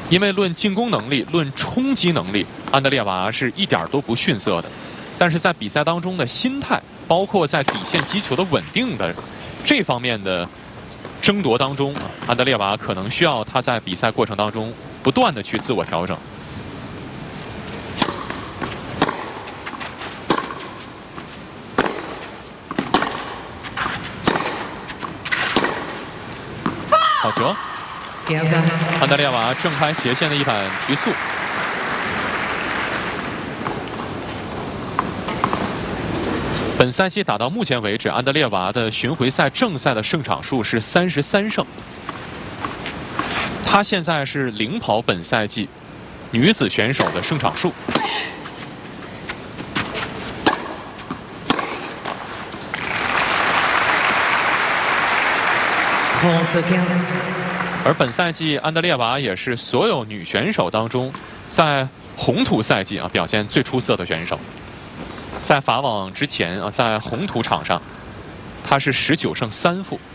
因为论进攻能力、论冲击能力，安德烈娃是一点都不逊色的。但是在比赛当中的心态，包括在底线击球的稳定的这方面的争夺当中，安德烈娃可能需要他在比赛过程当中不断的去自我调整。好球！安德烈娃正开斜线的一板提速。本赛季打到目前为止，安德烈娃的巡回赛正赛的胜场数是33胜。他现在是领跑本赛季女子选手的胜场数。而本赛季安德烈娃也是所有女选手当中，在红土赛季表现最出色的选手。在法网之前在红土场上，她是19胜3负。